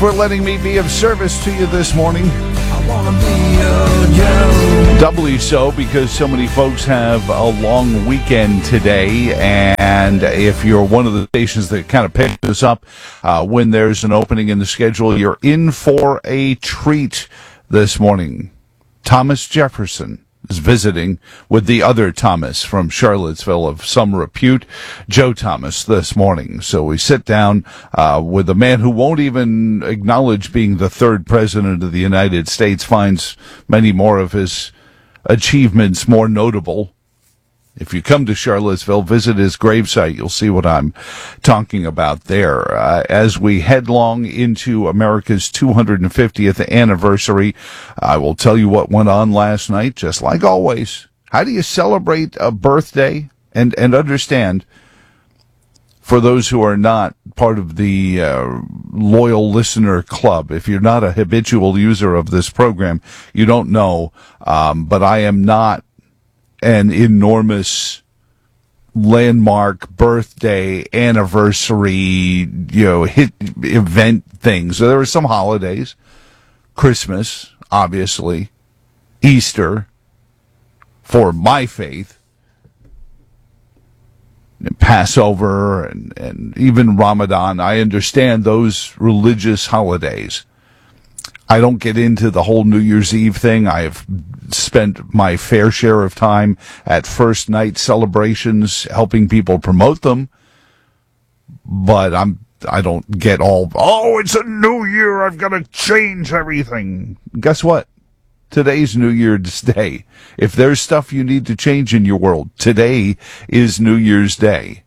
for letting me be of service to you this morning. I wanna be your Joe. Doubly so because so many folks have a long weekend today, and if you're one of the stations that kind of picked this up when there's an opening in the schedule, you're in for a treat this morning. Thomas Jefferson is visiting with the other Thomas from Charlottesville of some repute, Joe Thomas, this morning. So we sit down with a man who won't even acknowledge being the third president of the United States, finds many more of his achievements more notable. If you come to Charlottesville, visit his gravesite. You'll see what I'm talking about there. As we headlong into America's 250th anniversary, I will tell you what went on last night, just like always. How do you celebrate a birthday? And understand, for those who are not part of the loyal listener club, if you're not a habitual user of this program, you don't know, but I am not an enormous landmark birthday, anniversary, hit event things. So there are some holidays, Christmas, obviously, Easter, for my faith, Passover, and even Ramadan. I understand those religious holidays. I don't get into the whole New Year's Eve thing. I have spent my fair share of time at first night celebrations helping people promote them. But I don't get all, it's a new year, I've got to change everything. Guess what? Today's New Year's Day. If there's stuff you need to change in your world, today is New Year's Day.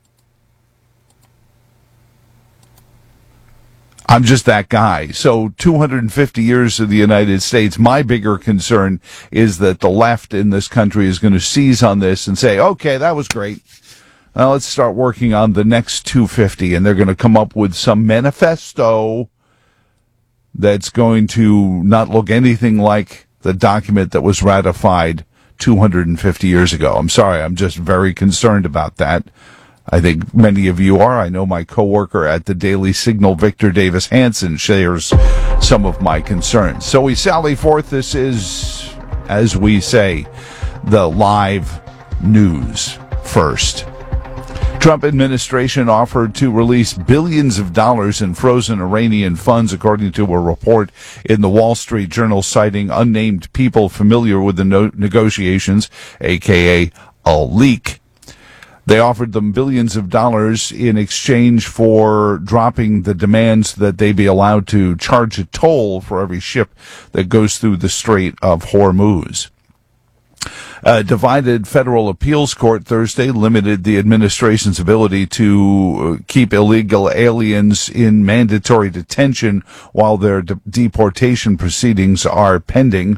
I'm just that guy. So 250 years of the United States, my bigger concern is that the left in this country is going to seize on this and say, okay, that was great. Now let's start working on the next 250. And they're going to come up with some manifesto that's going to not look anything like the document that was ratified 250 years ago. I'm sorry. I'm just very concerned about that. I think many of you are. I know my coworker at the Daily Signal, Victor Davis Hanson, shares some of my concerns. So we sally forth. This is, as we say, the live news first. Trump administration offered to release billions of dollars in frozen Iranian funds, according to a report in the Wall Street Journal citing unnamed people familiar with the negotiations, aka a leak. They offered them billions of dollars in exchange for dropping the demands that they be allowed to charge a toll for every ship that goes through the Strait of Hormuz. A divided federal appeals court Thursday limited the administration's ability to keep illegal aliens in mandatory detention while their deportation proceedings are pending.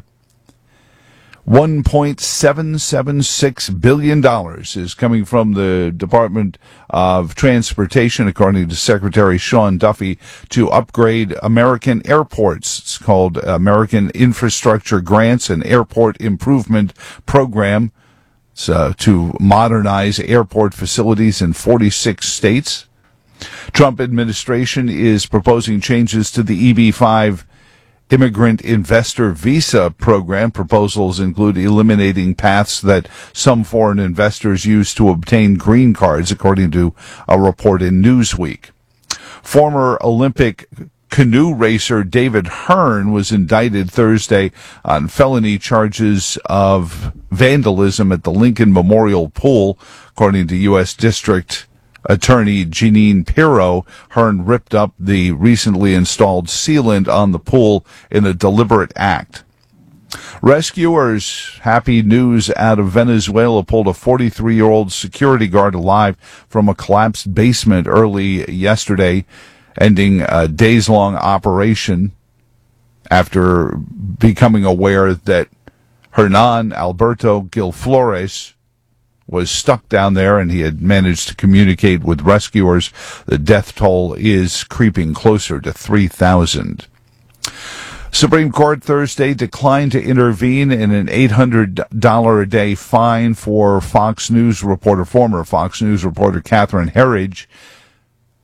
$1.776 billion is coming from the Department of Transportation, according to Secretary Sean Duffy, to upgrade American airports. It's called American Infrastructure Grants and Airport Improvement Program. It's to modernize airport facilities in 46 states. Trump administration is proposing changes to the EB-5 Immigrant Investor Visa Program. Proposals include eliminating paths that some foreign investors use to obtain green cards, according to a report in Newsweek. Former Olympic canoe racer David Hearn was indicted Thursday on felony charges of vandalism at the Lincoln Memorial Pool, according to U.S. District Attorney Jeanine Pirro. Hearn ripped up the recently installed sealant on the pool in a deliberate act. Rescuers, happy news out of Venezuela, pulled a 43-year-old security guard alive from a collapsed basement early yesterday, ending a days-long operation after becoming aware that Hernan Alberto Gil Flores was stuck down there, and he had managed to communicate with rescuers. The death toll is creeping closer to 3,000. Supreme Court Thursday declined to intervene in an $800 a day fine for former Fox News reporter Catherine Herridge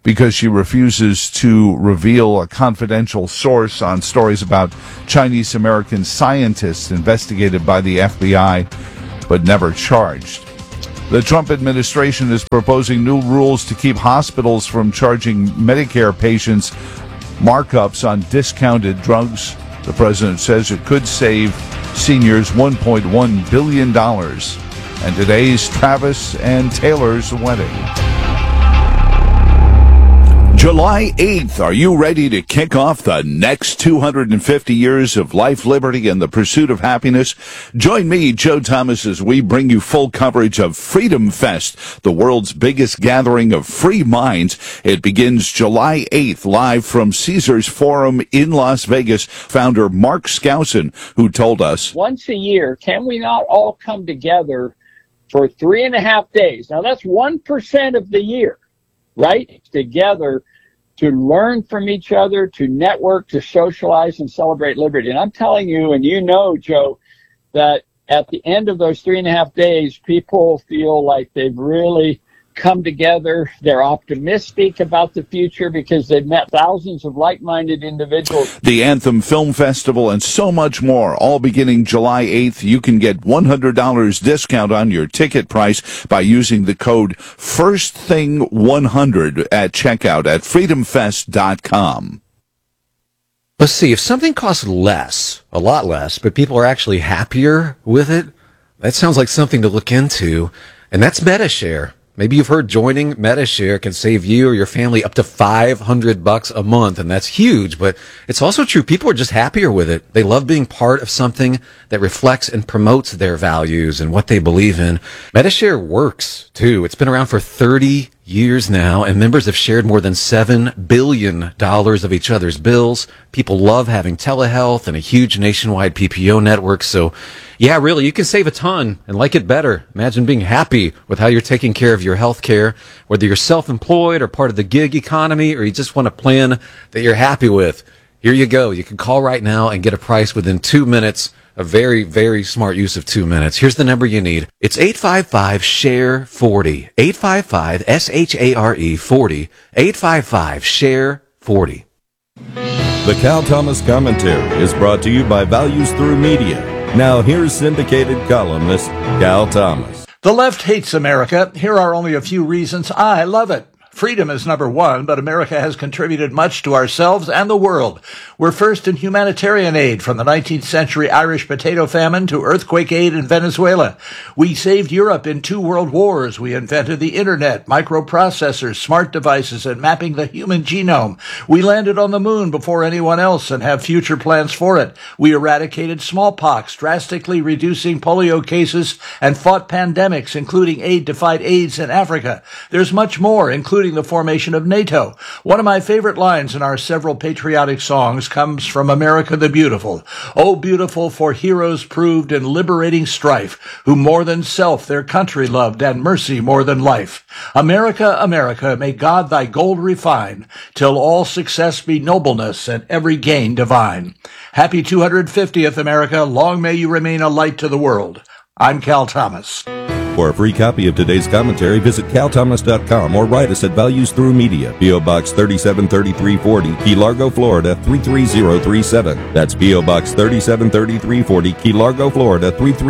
because she refuses to reveal a confidential source on stories about Chinese American scientists investigated by the FBI but never charged. The Trump administration is proposing new rules to keep hospitals from charging Medicare patients markups on discounted drugs. The president says it could save seniors $1.1 billion. And today's Travis and Taylor's wedding. July 8th, are you ready to kick off the next 250 years of life, liberty, and the pursuit of happiness? Join me, Joe Thomas, as we bring you full coverage of Freedom Fest, the world's biggest gathering of free minds. It begins July 8th, live from Caesars Forum in Las Vegas. Founder Mark Skousen, who told us, once a year, can we not all come together for 3.5 days? Now, that's 1% of the year, right? Together to learn from each other, to network, to socialize, and celebrate liberty. And I'm telling you, and you know, Joe, that at the end of those 3.5 days, people feel like they've really come together. They're optimistic about the future because they've met thousands of like-minded individuals. The Anthem Film Festival and so much more, all beginning July 8th. You can get $100 discount on your ticket price by using the code FIRSTTHING100 at checkout at freedomfest.com. Let's see, if something costs less, a lot less, but people are actually happier with it, that sounds like something to look into, and that's MediShare. Maybe you've heard joining MediShare can save you or your family up to $500 a month, and that's huge, but it's also true. People are just happier with it. They love being part of something that reflects and promotes their values and what they believe in. MediShare works, too. It's been around for 30 years now, and members have shared more than $7 billion of each other's bills. People love having telehealth and a huge nationwide PPO network. So, yeah, really, you can save a ton and like it better. Imagine being happy with how you're taking care of your health care, whether you're self-employed or part of the gig economy, or you just want a plan that you're happy with. Here you go. You can call right now and get a price within 2 minutes. A very, very smart use of 2 minutes. Here's the number you need. It's 855-SHARE-40. 855-SHARE 40. 855-SHARE-40. The Cal Thomas Commentary is brought to you by Values Through Media. Now here's syndicated columnist Cal Thomas. The left hates America. Here are only a few reasons I love it. Freedom is number one, but America has contributed much to ourselves and the world. We're first in humanitarian aid, from the 19th century Irish potato famine to earthquake aid in Venezuela. We saved Europe in 2 world wars. We invented the internet, microprocessors, smart devices, and mapping the human genome. We landed on the moon before anyone else and have future plans for it. We eradicated smallpox, drastically reducing polio cases, and fought pandemics, including aid to fight AIDS in Africa. There's much more, including the formation of NATO. One of my favorite lines in our several patriotic songs comes from America the Beautiful. Oh, beautiful for heroes proved in liberating strife, who more than self their country loved and mercy more than life. America, America, may God thy gold refine, till all success be nobleness and every gain divine. Happy 250th, America. Long may you remain a light to the world. I'm Cal Thomas. For a free copy of today's commentary, visit calthomas.com or write us at Values Through Media, P.O. Box 373340, Key Largo, Florida 33037. That's P.O. Box 373340, Key Largo, Florida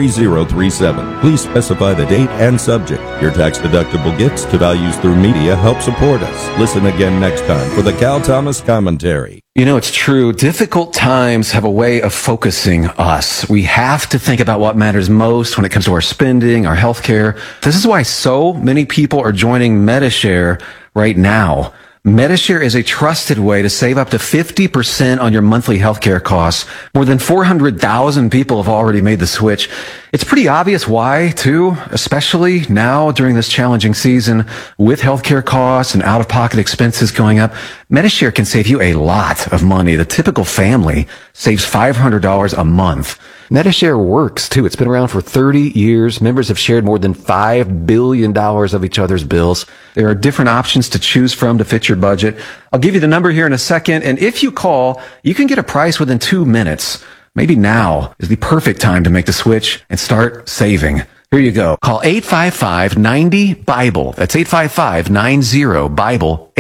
33037. Please specify the date and subject. Your tax-deductible gifts to Values Through Media help support us. Listen again next time for the Cal Thomas Commentary. You know, it's true. Difficult times have a way of focusing us. We have to think about what matters most when it comes to our spending, our health care. This is why so many people are joining MediShare right now. MediShare is a trusted way to save up to 50% on your monthly healthcare costs. More than 400,000 people have already made the switch. It's pretty obvious why, too, especially now during this challenging season with healthcare costs and out-of-pocket expenses going up. MediShare can save you a lot of money. The typical family saves $500 a month. MediShare works, too. It's been around for 30 years. Members have shared more than $5 billion of each other's bills. There are different options to choose from to fit your budget. I'll give you the number here in a second, and if you call, you can get a price within 2 minutes. Maybe now is the perfect time to make the switch and start saving. Here you go. Call 855-90-BIBLE. That's 855-90-BIBLE.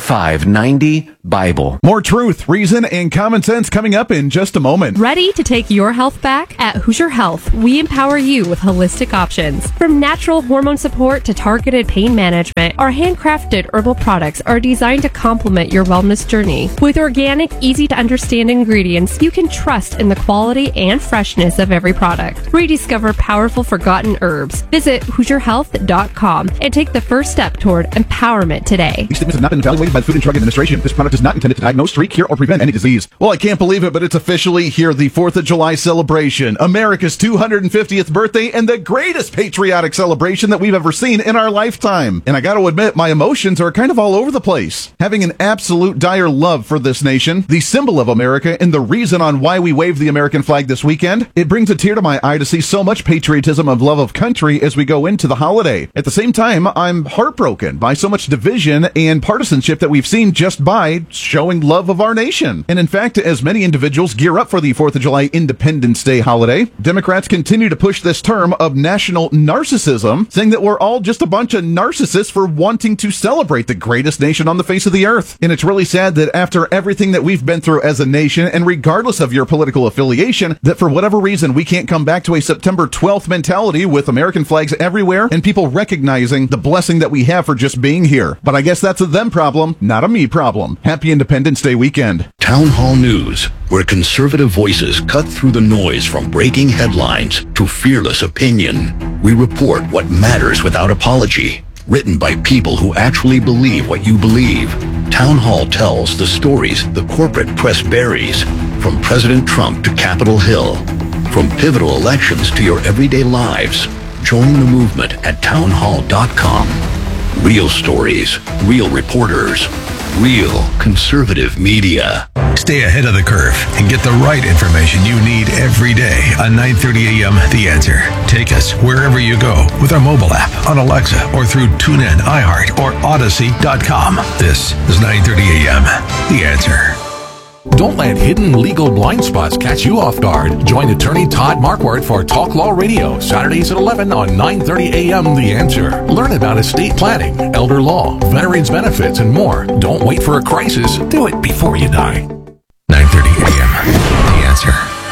855-90-BIBLE. More truth, reason, and common sense coming up in just a moment. Ready to take your health back? At Hoosier Health, we empower you with holistic options. From natural hormone support to targeted pain management, our handcrafted herbal products are designed to complement your wellness journey. With organic, easy-to-understand ingredients, you can trust in the quality and freshness of every product. Rediscover powerful forgotten herbs. Visit HoosierHealth.com and take the first step toward empowerment today. These statements have not been evaluated by the Food and Drug Administration. This product is not intended to diagnose, treat, cure, or prevent any disease. Well, I can't believe it, but it's officially here, the 4th of July celebration, America's 250th birthday, and the greatest patriotic celebration that we've ever seen in our lifetime. And I gotta admit, my emotions are kind of all over the place. Having an absolute dire love for this nation, the symbol of America, and the reason on why we wave the American flag this weekend, it brings a tear to my eye to see so much patriotism of love of country as we go into the holiday. At the same time, I'm heartbroken by so much division and partisanship that we've seen just by showing love of our nation. And in fact, as many individuals gear up for the 4th of July Independence Day holiday, Democrats continue to push this term of national narcissism, saying that we're all just a bunch of narcissists for wanting to celebrate the greatest nation on the face of the earth. And it's really sad that after everything that we've been through as a nation, and regardless of your political affiliation, that for whatever reason we can't come back to a September 12th mentality with American flags everywhere and people recognizing the blessing that we have for just being here. But I guess that's a them problem, not a me problem. Happy Independence Day weekend. Town Hall News, where conservative voices cut through the noise from breaking headlines to fearless opinion. We report what matters without apology. Written by people who actually believe what you believe. Town Hall tells the stories the corporate press buries, from President Trump to Capitol Hill, from pivotal elections to your everyday lives. Join the movement at townhall.com. Real stories, real reporters, real conservative media. Stay ahead of the curve and get the right information you need every day on 9:30 a.m. The Answer. Take us wherever you go with our mobile app, on Alexa, or through TuneIn, iHeart, or Odyssey.com. This is 9:30 a.m. The Answer. Don't let hidden legal blind spots catch you off guard. Join attorney Todd Marquardt for Talk Law Radio, Saturdays at 11 on 9:30 a.m. The Answer. Learn about estate planning, elder law, veterans benefits, and more. Don't wait for a crisis. Do it before you die. 9:30 a.m. The Answer.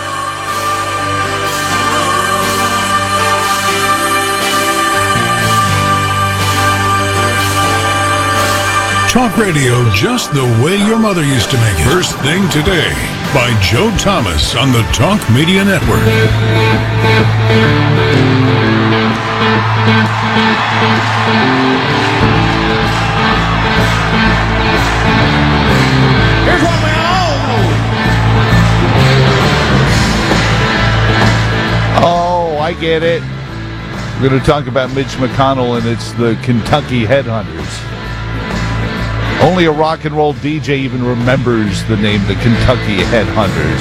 Talk radio just the way your mother used to make it. First Thing Today by Joe Thomas on the Talk Media Network. Here's what we all know. Oh, I get it. We're going to talk about Mitch McConnell, and it's the Kentucky Headhunters. Only a rock and roll DJ even remembers the name, the Kentucky Headhunters.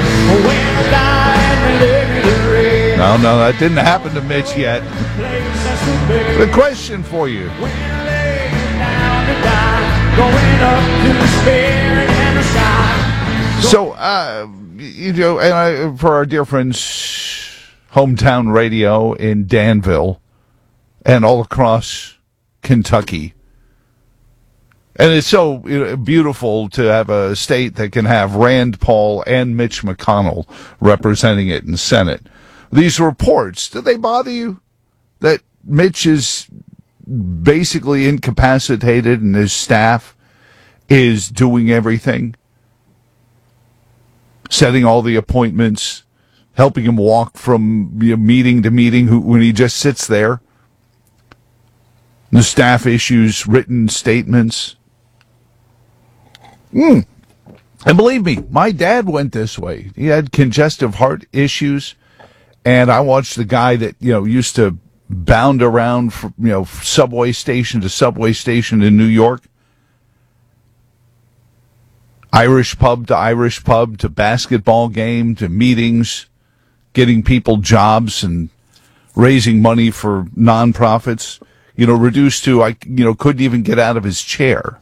No, that didn't happen to Mitch yet. The question for you. So, and for our dear friends, Hometown Radio in Danville and all across Kentucky. And it's so beautiful to have a state that can have Rand Paul and Mitch McConnell representing it in the Senate. These reports, do they bother you? That Mitch is basically incapacitated and his staff is doing everything? Setting all the appointments, helping him walk from meeting to meeting when he just sits there. The staff issues written statements. And believe me, my dad went this way. He had congestive heart issues, and I watched the guy that, used to bound around from, subway station to subway station in New York. Irish pub to basketball game to meetings, getting people jobs and raising money for nonprofits, reduced to, couldn't even get out of his chair.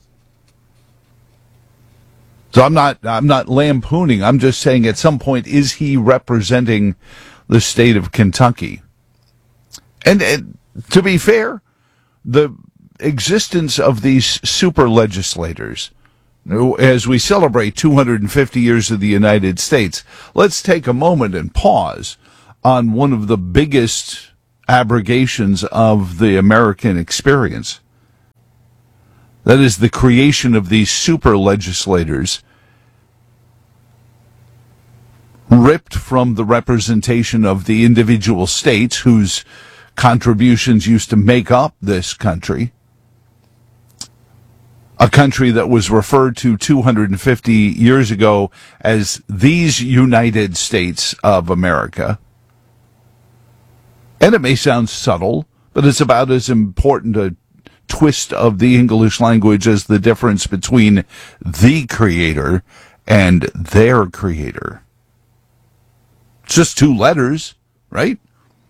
So I'm not lampooning. I'm just saying at some point, is he representing the state of Kentucky? And to be fair, the existence of these super legislators, as we celebrate 250 years of the United States, let's take a moment and pause on one of the biggest abrogations of the American experience. That is the creation of these super legislators, ripped from the representation of the individual states whose contributions used to make up this country. A country that was referred to 250 years ago as these United States of America. And it may sound subtle, but it's about as important a twist of the English language as the difference between the creator and their creator. It's just two letters, right?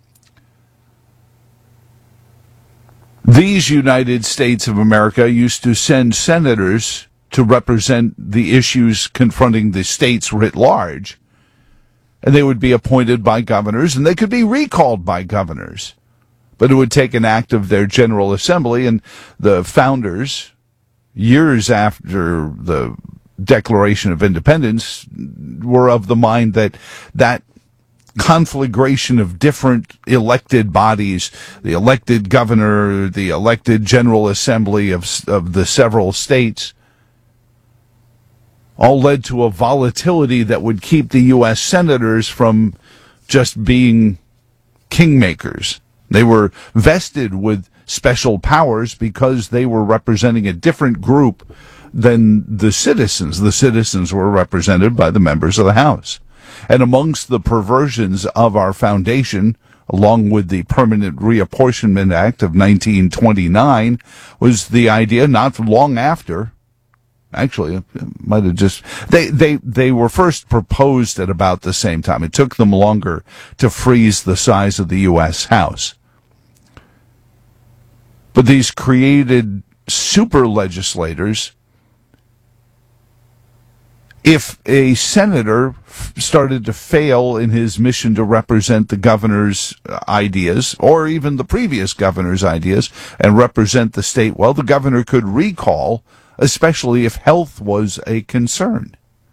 These United States of America used to send senators to represent the issues confronting the states writ large. And they would be appointed by governors, and they could be recalled by governors. But it would take an act of their General Assembly, and the founders, years after the Declaration of Independence, were of the mind that that conflagration of different elected bodies, the elected governor, the elected General Assembly of the several states, all led to a volatility that would keep the U.S. senators from just being kingmakers. They were vested with special powers because they were representing a different group than the citizens. The citizens were represented by the members of the House. And amongst the perversions of our foundation, along with the Permanent Reapportionment Act of 1929, was the idea not long after. Actually, it might have just... They were first proposed at about the same time. It took them longer to freeze the size of the U.S. House. But these created super legislators, if a senator started to fail in his mission to represent the governor's ideas, or even the previous governor's ideas, and represent the state well, the governor could recall, especially if health was a concern.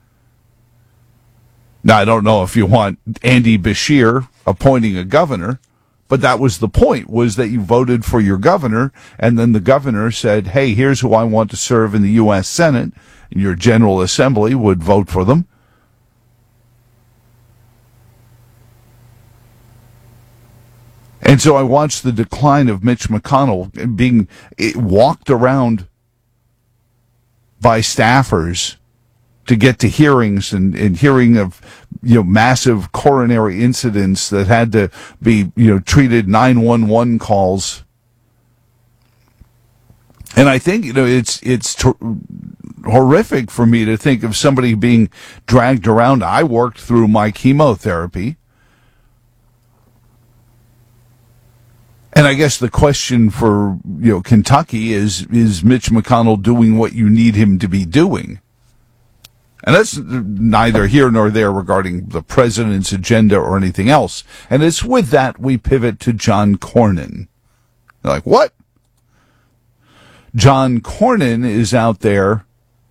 Now, I don't know if you want Andy Beshear appointing a governor, but that was the point, was that you voted for your governor, and then the governor said, hey, here's who I want to serve in the U.S. Senate, and your General Assembly would vote for them. And so I watched the decline of Mitch McConnell being walked around by staffers to get to hearings and hearing of, massive coronary incidents that had to be, treated 911 calls. And I think, it's horrific for me to think of somebody being dragged around. I worked through my chemotherapy. And I guess the question for, Kentucky is Mitch McConnell doing what you need him to be doing? And that's neither here nor there regarding the president's agenda or anything else. And it's with that we pivot to John Cornyn. You're like, what? John Cornyn is out there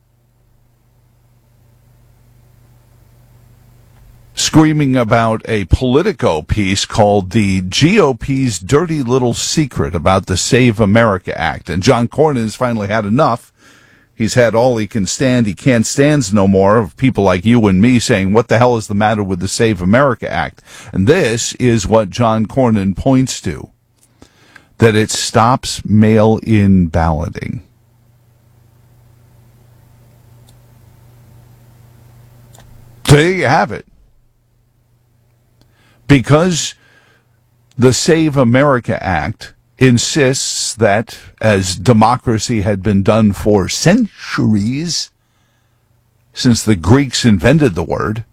screaming about a Politico piece called The GOP's Dirty Little Secret about the Save America Act. And John Cornyn's finally had enough. He's had all he can stand. He can't stand no more of people like you and me saying, what the hell is the matter with the Save America Act? And this is what John Cornyn points to, that it stops mail-in balloting. So there you have it. Because the Save America Act insists that, as democracy had been done for centuries, since the Greeks invented the word,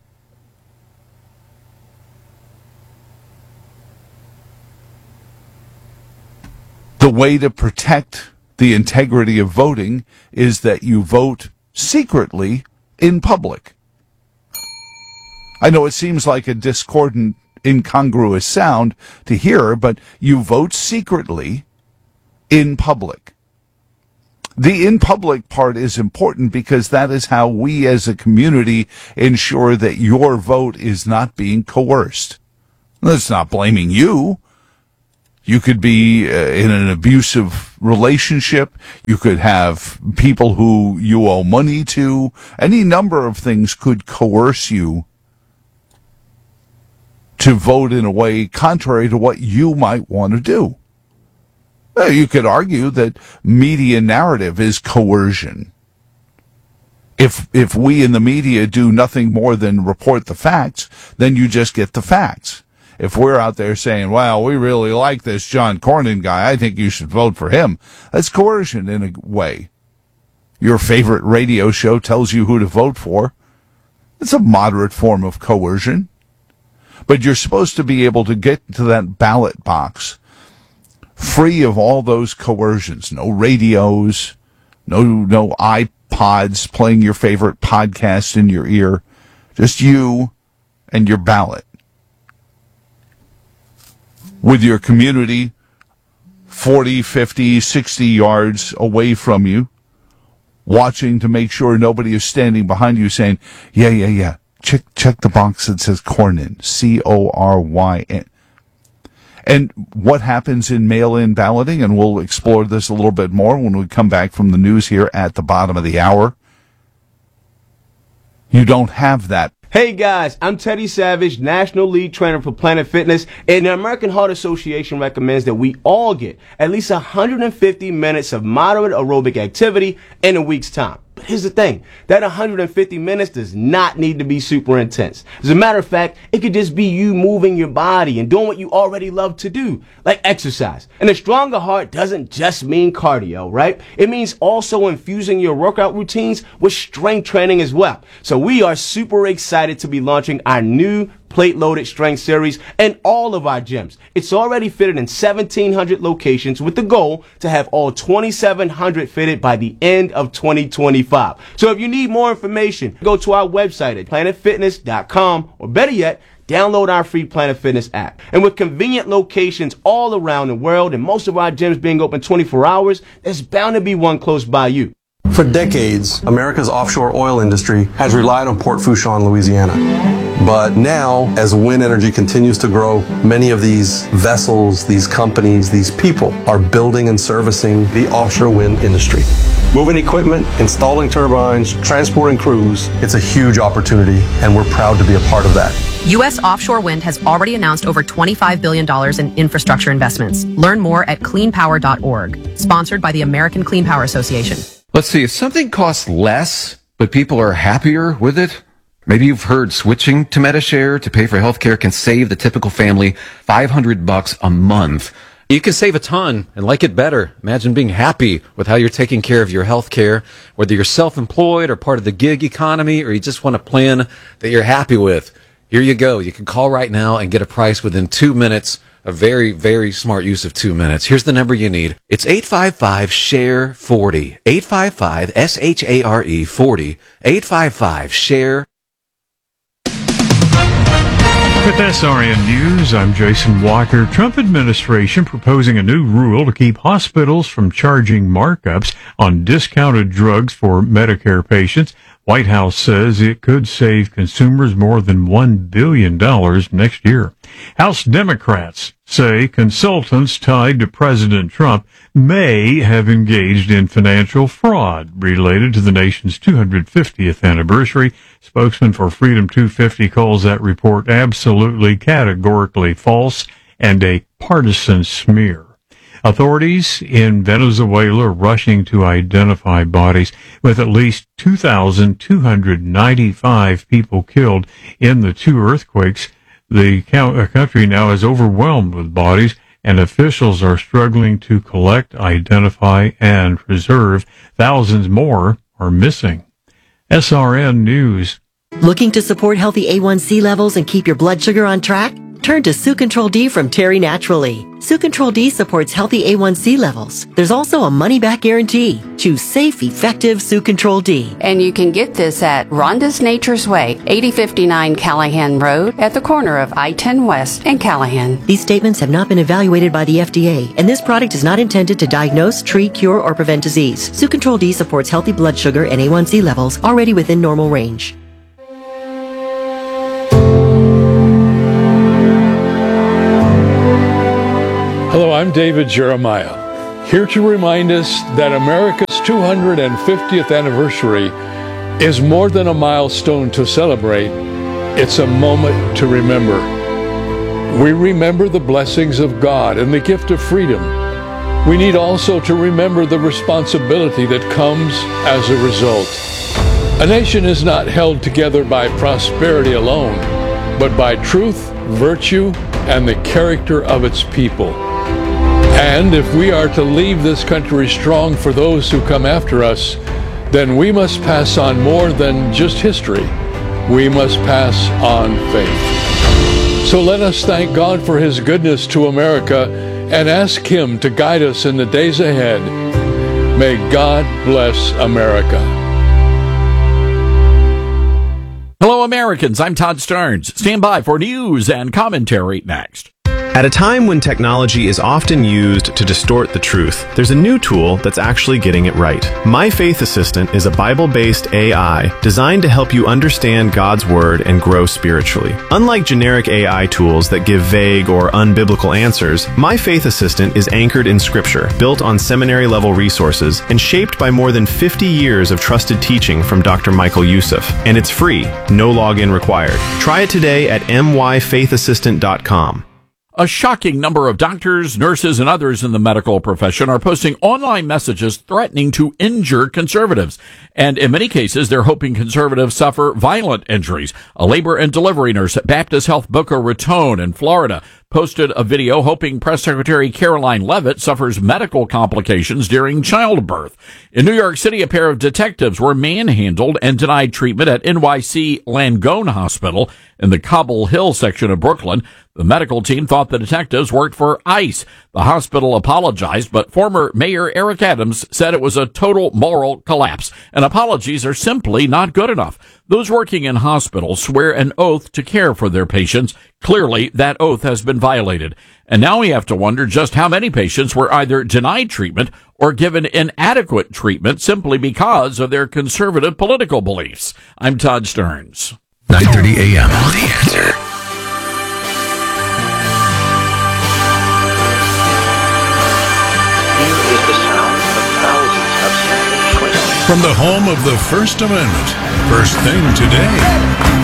the way to protect the integrity of voting is that you vote secretly in public. I know it seems like a discordant incongruous sound to hear, but you vote secretly in public. The in public part is important because that is how we as a community ensure that your vote is not being coerced. That's not blaming you. You could be in an abusive relationship. You could have people who you owe money to. Any number of things could coerce you to vote in a way contrary to what you might want to do. You could argue that media narrative is coercion. If we in the media do nothing more than report the facts, then you just get the facts. If we're out there saying, well, we really like this John Cornyn guy, I think you should vote for him, that's coercion in a way. Your favorite radio show tells you who to vote for. It's a moderate form of coercion. But you're supposed to be able to get to that ballot box free of all those coercions. No radios, no iPods playing your favorite podcast in your ear. Just you and your ballot. With your community 40, 50, 60 yards away from you, watching to make sure nobody is standing behind you saying, yeah. Check the box that says Cornyn, Coryn. And what happens in mail-in balloting, and we'll explore this a little bit more when we come back from the news here at the bottom of the hour. You don't have that. Hey guys, I'm Teddy Savage, National Lead Trainer for Planet Fitness, and the American Heart Association recommends that we all get at least 150 minutes of moderate aerobic activity in a week's time. But here's the thing, that 150 minutes does not need to be super intense. As a matter of fact, it could just be you moving your body and doing what you already love to do, like exercise. And a stronger heart doesn't just mean cardio, right? It means also infusing your workout routines with strength training as well. So we are super excited to be launching our new plate-loaded strength series in all of our gyms. It's already fitted in 1,700 locations with the goal to have all 2,700 fitted by the end of 2025. So if you need more information, go to our website at planetfitness.com, or better yet, download our free Planet Fitness app. And with convenient locations all around the world and most of our gyms being open 24 hours, there's bound to be one close by you. For decades, America's offshore oil industry has relied on Port Fourchon, Louisiana. But now, as wind energy continues to grow, many of these vessels, these companies, these people are building and servicing the offshore wind industry. Moving equipment, installing turbines, transporting crews, it's a huge opportunity, and we're proud to be a part of that. U.S. offshore wind has already announced over $25 billion in infrastructure investments. Learn more at cleanpower.org. Sponsored by the American Clean Power Association. Let's see, if something costs less, but people are happier with it, maybe you've heard switching to Medi-Share to pay for healthcare can save the typical family $500 a month. You can save a ton and like it better. Imagine being happy with how you're taking care of your healthcare, whether you're self-employed or part of the gig economy, or you just want a plan that you're happy with. Here you go. You can call right now and get a price within 2 minutes. A very, very smart use of 2 minutes. Here's the number you need. It's 855-SHARE-40. 855-SHARE 40. 855-SHARE. With SRN News, I'm Jason Walker. Trump administration proposing a new rule to keep hospitals from charging markups on discounted drugs for Medicare patients. White House says it could save consumers more than $1 billion next year. House Democrats say consultants tied to President Trump may have engaged in financial fraud related to the nation's 250th anniversary. Spokesman for Freedom 250 calls that report absolutely categorically false and a partisan smear. Authorities in Venezuela rushing to identify bodies, with at least 2,295 people killed in the two earthquakes. The country now is overwhelmed with bodies, and officials are struggling to collect, identify, and preserve. Thousands more are missing. SRN News. Looking to support healthy A1C levels and keep your blood sugar on track? Turn to Sucontrol-D from Terry Naturally. Sucontrol-D supports healthy A1C levels. There's also a money-back guarantee. Choose safe, effective Sucontrol-D. And you can get this at Rhonda's Nature's Way, 8059 Callahan Road, at the corner of I-10 West and Callahan. These statements have not been evaluated by the FDA, and this product is not intended to diagnose, treat, cure, or prevent disease. Sucontrol-D supports healthy blood sugar and A1C levels already within normal range. Hello, I'm David Jeremiah, here to remind us that America's 250th anniversary is more than a milestone to celebrate. It's a moment to remember. We remember the blessings of God and the gift of freedom. We need also to remember the responsibility that comes as a result. A nation is not held together by prosperity alone, but by truth, virtue, and the character of its people. And if we are to leave this country strong for those who come after us, then we must pass on more than just history. We must pass on faith. So let us thank God for His goodness to America and ask Him to guide us in the days ahead. May God bless America. Hello, Americans. I'm Todd Stearns. Stand by for news and commentary next. At a time when technology is often used to distort the truth, there's a new tool that's actually getting it right. My Faith Assistant is a Bible-based AI designed to help you understand God's Word and grow spiritually. Unlike generic AI tools that give vague or unbiblical answers, My Faith Assistant is anchored in Scripture, built on seminary-level resources, and shaped by more than 50 years of trusted teaching from Dr. Michael Youssef. And it's free, no login required. Try it today at myfaithassistant.com. A shocking number of doctors, nurses, and others in the medical profession are posting online messages threatening to injure conservatives. And in many cases, they're hoping conservatives suffer violent injuries. A labor and delivery nurse at Baptist Health Boca Raton in Florida posted a video hoping Press Secretary Caroline Leavitt suffers medical complications during childbirth. In New York City, a pair of detectives were manhandled and denied treatment at NYC Langone Hospital in the Cobble Hill section of Brooklyn. The medical team thought the detectives worked for ICE. The hospital apologized, but former Mayor Eric Adams said it was a total moral collapse, and apologies are simply not good enough. Those working in hospitals swear an oath to care for their patients. Clearly, that oath has been violated. And now we have to wonder just how many patients were either denied treatment or given inadequate treatment simply because of their conservative political beliefs. I'm Todd Stearns. 9:30 a.m. The Answer. From the home of the First Amendment, first thing today.